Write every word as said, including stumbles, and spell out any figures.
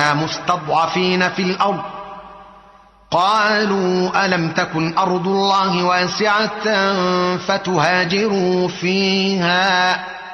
ولا مستضعفين في الأرض قالوا ألم تكن أرض الله واسعة فتهاجروا فيها